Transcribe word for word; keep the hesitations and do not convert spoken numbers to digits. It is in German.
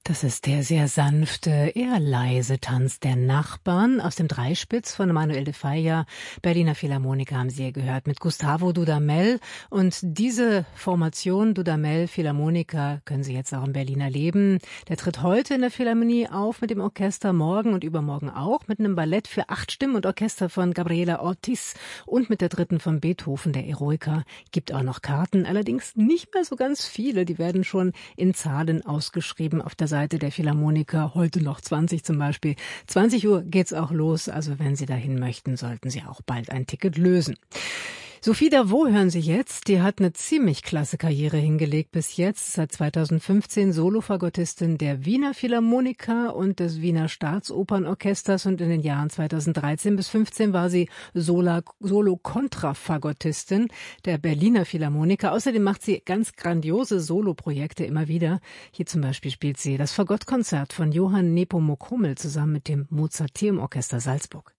Das ist der sehr sanfte, eher leise Tanz der Nachbarn aus dem Dreispitz von Manuel de Falla. Berliner Philharmoniker haben Sie ja gehört mit Gustavo Dudamel. Und diese Formation Dudamel Philharmoniker können Sie jetzt auch im Berliner leben. Der tritt heute in der Philharmonie auf mit dem Orchester, morgen und übermorgen auch mit einem Ballett für acht Stimmen und Orchester von Gabriela Ortiz und mit der dritten von Beethoven, der Eroica. Gibt auch noch Karten, allerdings nicht mehr so ganz viele. Die werden schon in Zahlen ausgeschrieben auf der Seite der Philharmoniker, heute noch zwanzig zum Beispiel. zwanzig Uhr geht's auch los, also wenn Sie dahin möchten, sollten Sie auch bald ein Ticket lösen. Sophie Davot hören Sie jetzt, die hat eine ziemlich klasse Karriere hingelegt bis jetzt, seit zweitausendfünfzehn Solofagottistin der Wiener Philharmoniker und des Wiener Staatsopernorchesters und in den Jahren zweitausenddreizehn bis fünfzehn war sie Solo-Kontrafagottistin der Berliner Philharmoniker. Außerdem macht sie ganz grandiose Soloprojekte immer wieder. Hier zum Beispiel spielt sie das Fagottkonzert von Johann Nepomuk Hummel zusammen mit dem Mozarteum Orchester Salzburg.